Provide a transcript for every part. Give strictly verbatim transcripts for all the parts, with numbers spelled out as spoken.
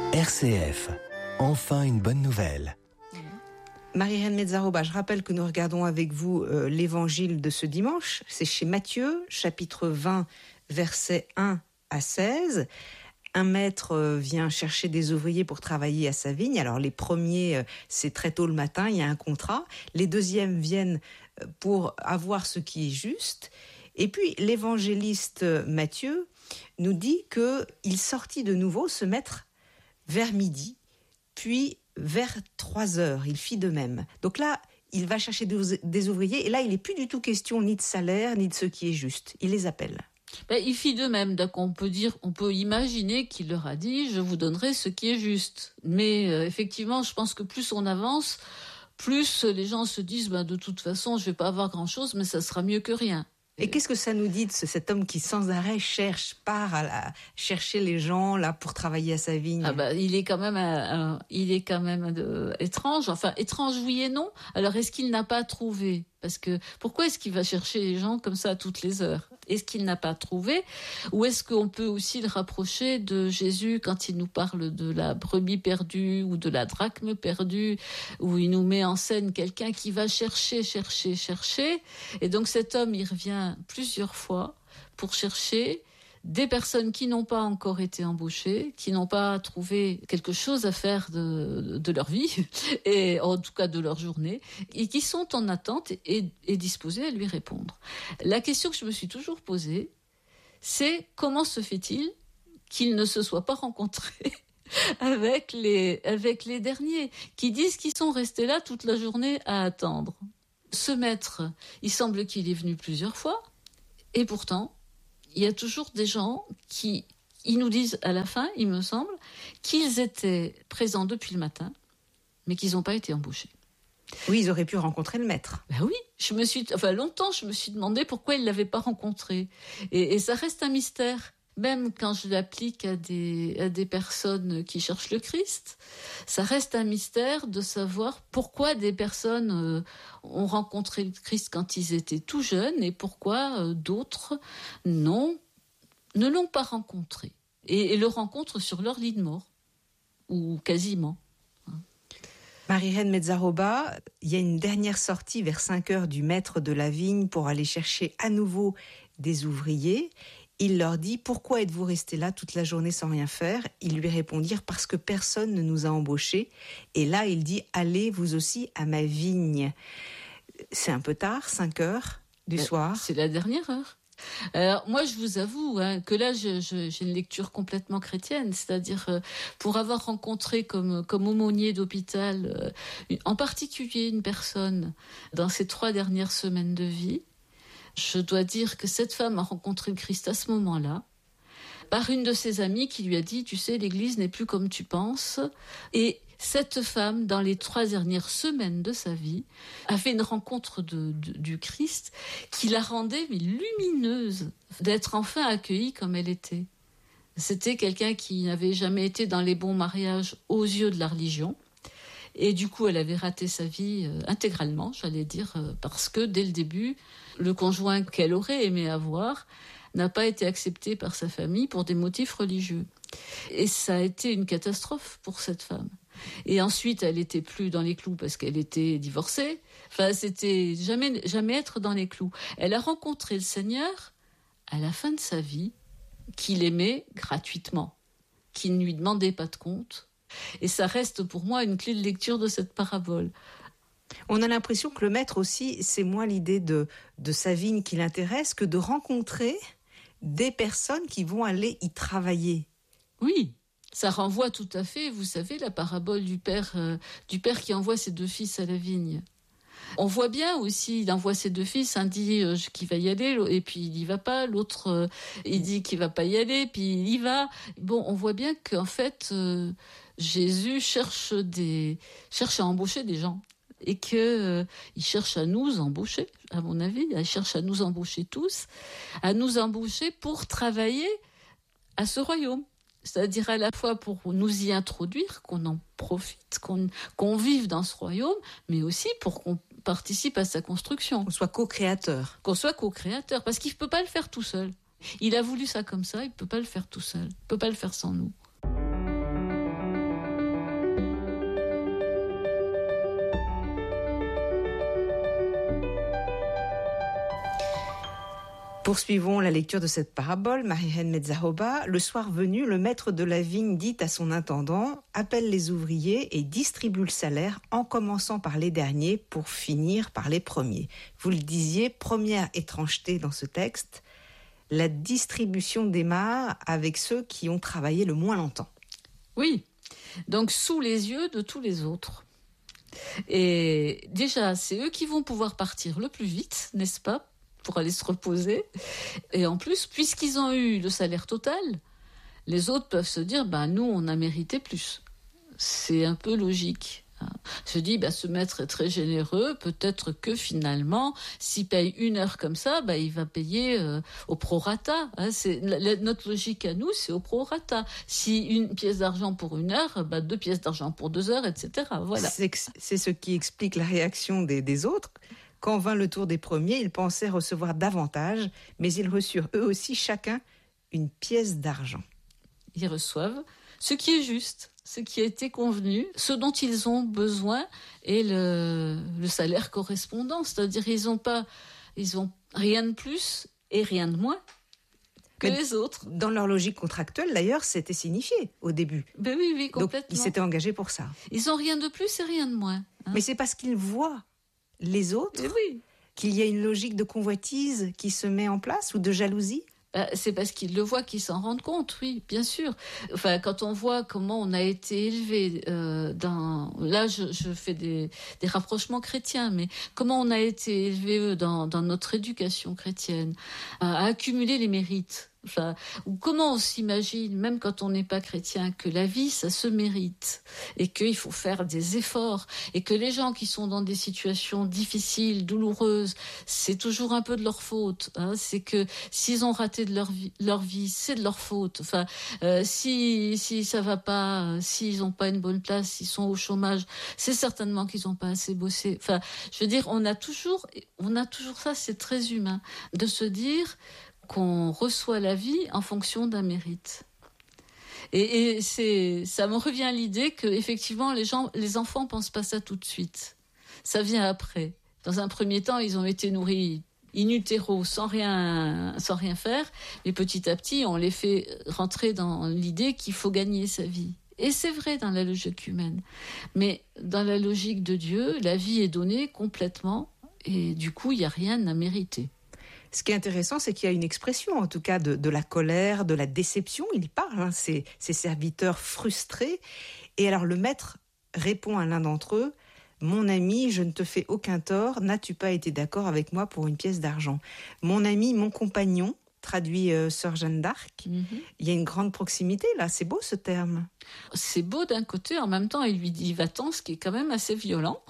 R C F, enfin une bonne nouvelle. Marie-Reine Mezzaroba, je rappelle que nous regardons avec vous euh, l'évangile de ce dimanche. C'est chez Matthieu, chapitre vingt, versets un à seize. Un maître euh, vient chercher des ouvriers pour travailler à sa vigne. Alors les premiers, euh, c'est très tôt le matin, il y a un contrat. Les deuxièmes viennent euh, pour avoir ce qui est juste. Et puis l'évangéliste Matthieu nous dit qu'il sortit de nouveau se mettre vers midi, puis vers trois heures, il fit de même. Donc là, il va chercher des ouvriers, et là, il n'est plus du tout question ni de salaire, ni de ce qui est juste. Il les appelle. Ben, il fit de même. Donc on peut dire, on peut imaginer qu'il leur a dit « je vous donnerai ce qui est juste ». Mais euh, effectivement, je pense que plus on avance, plus les gens se disent ben, « de toute façon, je ne vais pas avoir grand-chose, mais ça sera mieux que rien ». Et qu'est-ce que ça nous dit de ce, cet homme qui sans arrêt cherche, part à, la, chercher les gens là pour travailler à sa vigne? Ah bah, il est quand même, un, un, il est quand même de, étrange. Enfin, étrange oui et non. Alors, est-ce qu'il n'a pas trouvé? Parce que pourquoi est-ce qu'il va chercher les gens comme ça à toutes les heures? Est-ce qu'il n'a pas trouvé? Ou est-ce qu'on peut aussi le rapprocher de Jésus quand il nous parle de la brebis perdue ou de la drachme perdue, où il nous met en scène quelqu'un qui va chercher, chercher, chercher. Et donc cet homme, il revient plusieurs fois pour chercher des personnes qui n'ont pas encore été embauchées, qui n'ont pas trouvé quelque chose à faire de, de leur vie, et en tout cas de leur journée, et qui sont en attente et, et disposées à lui répondre. La question que je me suis toujours posée, c'est comment se fait-il qu'ils ne se soient pas rencontrés avec les, avec les derniers, qui disent qu'ils sont restés là toute la journée à attendre. Ce maître, il semble qu'il est venu plusieurs fois, et pourtant, il y a toujours des gens qui, ils nous disent à la fin, il me semble, qu'ils étaient présents depuis le matin, mais qu'ils n'ont pas été embauchés. Oui, ils auraient pu rencontrer le maître. Ben oui, je me suis, enfin longtemps, je me suis demandé pourquoi ils ne l'avaient pas rencontré. Et, et ça reste un mystère. Même quand je l'applique à des, à des personnes qui cherchent le Christ, ça reste un mystère de savoir pourquoi des personnes euh, ont rencontré le Christ quand ils étaient tout jeunes et pourquoi euh, d'autres non, ne l'ont pas rencontré et, et le rencontrent sur leur lit de mort, ou quasiment. Marie-Reine Mezzaroba, il y a une dernière sortie vers cinq heures du maître de la vigne pour aller chercher à nouveau des ouvriers. Il leur dit « Pourquoi êtes-vous restés là toute la journée sans rien faire ?» Ils lui répondirent « Parce que personne ne nous a embauchés. » Et là, il dit « Allez vous aussi à ma vigne. » C'est un peu tard, cinq heures du euh, soir. C'est la dernière heure. Alors moi, je vous avoue hein, que là, je, je, j'ai une lecture complètement chrétienne, c'est-à-dire euh, pour avoir rencontré comme, comme aumônier d'hôpital, euh, en particulier une personne dans ces trois dernières semaines de vie, je dois dire que cette femme a rencontré le Christ à ce moment-là, par une de ses amies qui lui a dit « Tu sais, l'Église n'est plus comme tu penses ». Et cette femme, dans les trois dernières semaines de sa vie, a fait une rencontre de, de, du Christ qui la rendait mais, lumineuse d'être enfin accueillie comme elle était. C'était quelqu'un qui n'avait jamais été dans les bons mariages aux yeux de la religion. Et du coup, elle avait raté sa vie euh, intégralement, j'allais dire, euh, parce que dès le début, le conjoint qu'elle aurait aimé avoir n'a pas été accepté par sa famille pour des motifs religieux. Et ça a été une catastrophe pour cette femme. Et ensuite, elle n'était plus dans les clous parce qu'elle était divorcée. Enfin, c'était jamais, jamais être dans les clous. Elle a rencontré le Seigneur à la fin de sa vie, qu'il aimait gratuitement, qu'il ne lui demandait pas de compte. Et ça reste pour moi une clé de lecture de cette parabole. On a l'impression que le maître aussi, c'est moins l'idée de, de sa vigne qui l'intéresse que de rencontrer des personnes qui vont aller y travailler. Oui, ça renvoie tout à fait, vous savez, la parabole du père, euh, du père qui envoie ses deux fils à la vigne. On voit bien aussi, il envoie ses deux fils, un dit euh, qu'il va y aller, et puis il n'y va pas, l'autre euh, il dit qu'il ne va pas y aller, puis il y va. Bon, on voit bien qu'en fait, euh, Jésus cherche, des, cherche à embaucher des gens. Et qu'il euh, cherche à nous embaucher, à mon avis, il cherche à nous embaucher tous, à nous embaucher pour travailler à ce royaume. C'est-à-dire à la fois pour nous y introduire, qu'on en profite, qu'on, qu'on vive dans ce royaume, mais aussi pour qu'on participe à sa construction. Qu'on soit co-créateur. Qu'on soit co-créateur, parce qu'il ne peut pas le faire tout seul. Il a voulu ça comme ça, il ne peut pas le faire tout seul. Il ne peut pas le faire sans nous. Poursuivons la lecture de cette parabole, Marie-Reine Metzaroba. Le soir venu, le maître de la vigne dit à son intendant « Appelle les ouvriers et distribue le salaire en commençant par les derniers pour finir par les premiers. » Vous le disiez, première étrangeté dans ce texte, la distribution démarre avec ceux qui ont travaillé le moins longtemps. Oui, donc sous les yeux de tous les autres. Et déjà, c'est eux qui vont pouvoir partir le plus vite, n'est-ce pas ? Pour aller se reposer. Et en plus, puisqu'ils ont eu le salaire total, les autres peuvent se dire, ben, nous, on a mérité plus. C'est un peu logique. Je dis, ben, ce maître est très généreux, peut-être que finalement, s'il paye une heure comme ça, ben, il va payer euh, au prorata. Hein, c'est, la, notre logique à nous, c'est au prorata. Si une pièce d'argent pour une heure, ben, deux pièces d'argent pour deux heures, et cetera. Voilà. C'est, c'est ce qui explique la réaction des, des autres. Quand vint le tour des premiers, ils pensaient recevoir davantage, mais ils reçurent eux aussi chacun une pièce d'argent. Ils reçoivent ce qui est juste, ce qui a été convenu, ce dont ils ont besoin et le, le salaire correspondant. C'est-à-dire qu'ils n'ont pas, ils ont rien de plus et rien de moins que mais les autres. Dans leur logique contractuelle, d'ailleurs, c'était signifié au début. Ben oui, oui, complètement. Donc, ils s'étaient engagés pour ça. Ils n'ont rien de plus et rien de moins. Hein. Mais c'est parce qu'ils voient les autres, oui. qu'il y a une logique de convoitise qui se met en place ou de jalousie ? Euh, c'est parce qu'ils le voient qu'ils s'en rendent compte, oui, bien sûr. Enfin, quand on voit comment on a été élevé euh, dans... Là, je, je fais des, des rapprochements chrétiens, mais comment on a été élevé dans, dans notre éducation chrétienne, à accumuler les mérites. Enfin, ou comment on s'imagine, même quand on n'est pas chrétien, que la vie, ça se mérite et qu'il faut faire des efforts et que les gens qui sont dans des situations difficiles, douloureuses, c'est toujours un peu de leur faute. Hein, c'est que s'ils ont raté de leur vie, leur vie c'est de leur faute. Enfin, euh, si, si ça va pas, euh, s'ils n'ont pas une bonne place, s'ils sont au chômage, c'est certainement qu'ils n'ont pas assez bossé. Enfin, je veux dire, on a toujours, on a toujours ça, c'est très humain, de se dire qu'on reçoit la vie en fonction d'un mérite. Et, et c'est, ça me revient à l'idée que effectivement les gens, les enfants pensent pas ça tout de suite. Ça vient après. Dans un premier temps, ils ont été nourris in utero, sans rien, sans rien faire, mais petit à petit, on les fait rentrer dans l'idée qu'il faut gagner sa vie. Et c'est vrai dans la logique humaine. Mais dans la logique de Dieu, la vie est donnée complètement, et du coup, il n'y a rien à mériter. Ce qui est intéressant, c'est qu'il y a une expression, en tout cas, de, de la colère, de la déception. Il parle, hein, ces, ces serviteurs frustrés. Et alors, le maître répond à l'un d'entre eux, « Mon ami, je ne te fais aucun tort. N'as-tu pas été d'accord avec moi pour une pièce d'argent ?» Mon ami, mon compagnon, traduit euh, Sœur Jeanne d'Arc. Mm-hmm. Il y a une grande proximité, là. C'est beau, ce terme. C'est beau d'un côté. En même temps, il lui dit « va-t'en », ce qui est quand même assez violent.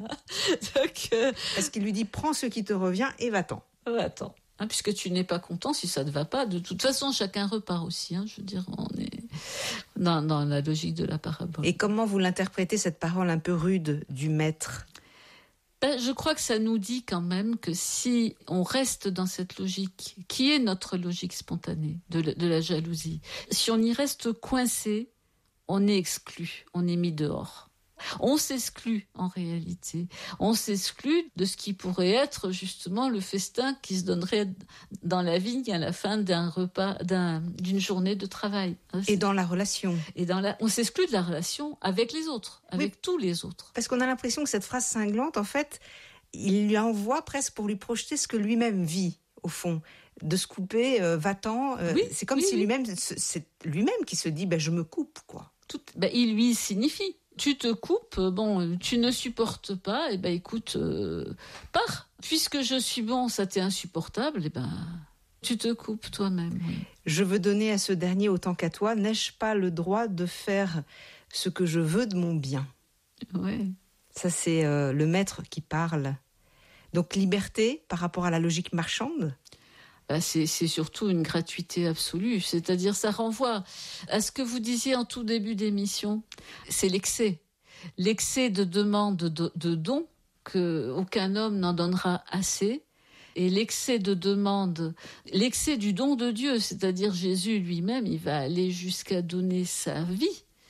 Donc, euh... Parce qu'il lui dit « prends ce qui te revient et va-t'en ». Attends, hein, puisque tu n'es pas content, si ça ne te va pas, de toute façon, chacun repart aussi. Hein, je veux dire, on est dans, dans la logique de la parabole. Et comment vous l'interprétez, cette parole un peu rude du maître ? Ben, je crois que ça nous dit quand même que si on reste dans cette logique, qui est notre logique spontanée de la, de la jalousie, si on y reste coincé, on est exclu, on est mis dehors. On s'exclut en réalité. On s'exclut de ce qui pourrait être justement le festin qui se donnerait dans la vigne à la fin d'un repas, d'un, d'une journée de travail. Et dans la relation. Et dans la, on s'exclut de la relation avec les autres, avec oui, tous les autres. Parce qu'on a l'impression que cette phrase cinglante, en fait, il lui envoie presque pour lui projeter ce que lui-même vit, au fond. De se couper, euh, va-t'en. Euh, oui, c'est comme oui, si oui. lui-même, c'est lui-même qui se dit, ben, je me coupe, quoi. Tout, ben, il lui signifie. Tu te coupes, bon, tu ne supportes pas, et ben écoute, euh, pars. Puisque je suis bon, ça t'est insupportable, et ben tu te coupes toi-même. Oui. Je veux donner à ce dernier autant qu'à toi. N'ai-je pas le droit de faire ce que je veux de mon bien ? Oui. Ça, c'est euh, le maître qui parle. Donc liberté par rapport à la logique marchande ? Ben, c'est, c'est surtout une gratuité absolue, c'est-à-dire ça renvoie à ce que vous disiez en tout début d'émission, c'est l'excès. L'excès de demande de, de dons, qu'aucun homme n'en donnera assez, et l'excès de demande, l'excès du don de Dieu, c'est-à-dire Jésus lui-même, il va aller jusqu'à donner sa vie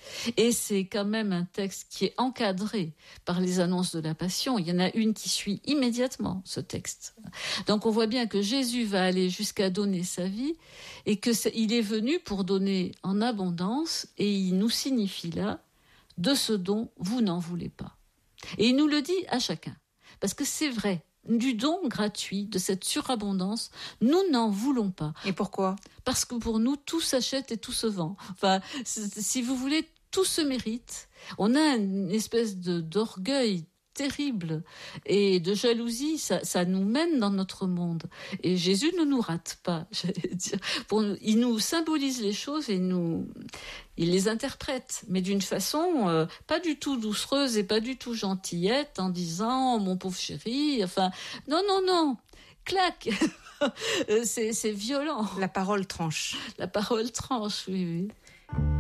Et c'est quand même un texte qui est encadré par les annonces de la Passion. Il y en a une qui suit immédiatement ce texte. Donc on voit bien que Jésus va aller jusqu'à donner sa vie et qu'il est venu pour donner en abondance, et il nous signifie là, de ce dont vous n'en voulez pas. Et il nous le dit à chacun, parce que c'est vrai, du don gratuit, de cette surabondance, nous n'en voulons pas. Et pourquoi ? Parce que pour nous, tout s'achète et tout se vend. Enfin, si vous voulez, tout se mérite. On a une espèce de, d'orgueil terrible et de jalousie, ça, ça nous mène dans notre monde. Et Jésus ne nous rate pas, j'allais dire. Pour nous, il nous symbolise les choses et nous, il les interprète, mais d'une façon euh, pas du tout doucereuse et pas du tout gentillette, en disant oh, « mon pauvre chéri », enfin, non, non, non, clac. c'est, c'est violent. La parole tranche. La parole tranche, oui, oui.